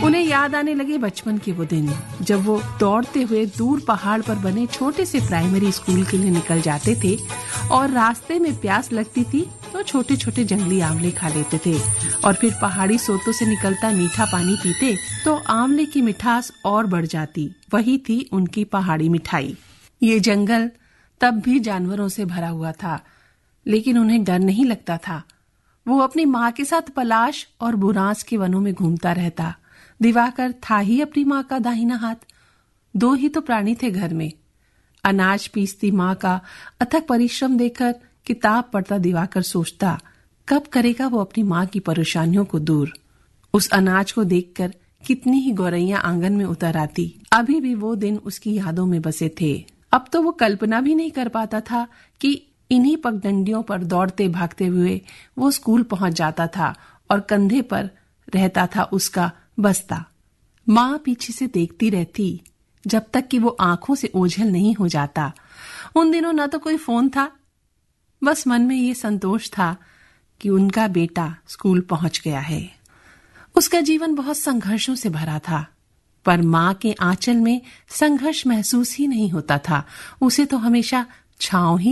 उन्हें याद आने लगे बचपन के वो दिन जब वो दौड़ते हुए दूर पहाड़ पर बने छोटे से प्राइमरी स्कूल के लिए निकल जाते थे और रास्ते में प्यास लगती थी तो छोटे छोटे जंगली आंवले खा लेते थे और फिर पहाड़ी सोतों से निकलता मीठा पानी पीते तो आंवले की मिठास और बढ़ जाती। वही थी उनकी पहाड़ी मिठाई। ये जंगल तब भी जानवरों से भरा हुआ था, लेकिन उन्हें डर नहीं लगता था। वो अपनी माँ के साथ पलाश और बुरांस के वनों में घूमता रहता। दिवाकर था ही अपनी माँ का दाहिना हाथ। 2 ही तो प्राणी थे घर में। अनाज पीसती माँ का अथक परिश्रम देखकर किताब पढ़ता दिवाकर सोचता, कब करेगा वो अपनी माँ की परेशानियों को दूर। उस अनाज को देखकर कितनी ही गौरैया आंगन में उतर आती। अभी भी वो दिन उसकी यादों में बसे थे। अब तो वो कल्पना भी नहीं कर पाता था कि इन्हीं पगडंडियों पर दौड़ते भागते हुए वो स्कूल पहुंच जाता था और कंधे पर रहता था उसका बस्ता। माँ पीछे से देखती रहती जब तक कि वो आंखों से ओझल नहीं हो जाता। उन दिनों ना तो कोई फोन था, बस मन में ये संतोष था कि उनका बेटा स्कूल पहुंच गया है। उसका जीवन बहुत संघर्षों से भरा था, पर माँ के आंचल में संघर्ष महसूस ही नहीं होता था। उसे तो हमेशा छांव ही